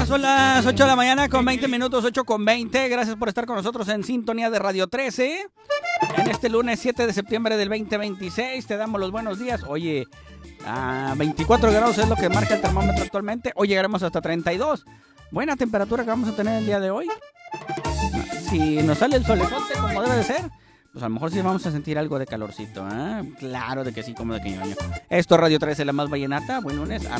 Son las 8 de la mañana con 20 minutos, 8 con 20. Gracias por estar con nosotros en sintonía de Radio 13. En este lunes 7 de septiembre del 2026 te damos los buenos días. Oye, a 24 grados es lo que marca el termómetro actualmente. Hoy llegaremos hasta 32. Buena temperatura que vamos a tener el día de hoy. Si nos sale el solezote como debe de ser, pues a lo mejor sí vamos a sentir algo de calorcito, ¿eh? Claro de que sí, como de que ñoño. Esto es Radio 13, la más vallenata. Buen lunes.